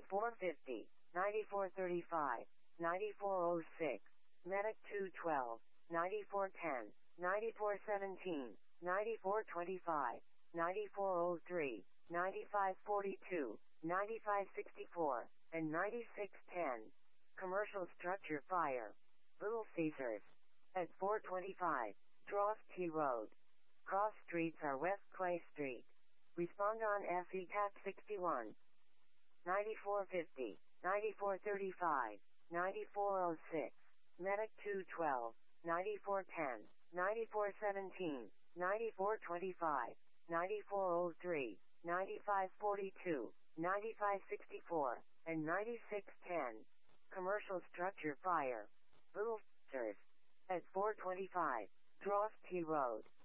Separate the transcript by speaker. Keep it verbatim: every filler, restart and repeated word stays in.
Speaker 1: ninety-four fifty, ninety-four thirty-five, ninety-four oh six, Medic two twelve, ninety-four ten, ninety-four seventeen, ninety-four twenty-five, ninety-four oh three, ninety-five forty-two, ninety-five sixty-four, and ninety-six ten. Commercial structure fire. Little Caesars. At four twenty-five, Dross T Road. Cross streets are West Clay Street. Respond on S E T A P sixty-one. ninety-four fifty, ninety-four thirty-five, ninety-four oh six, Medic two twelve, ninety-four ten, ninety-four seventeen, ninety-four twenty-five, ninety-four oh three, ninety-five forty-two, ninety-five sixty-four, and ninety-six ten. Commercial structure fire. Little Caesars. At four twenty-five, Dross T Road.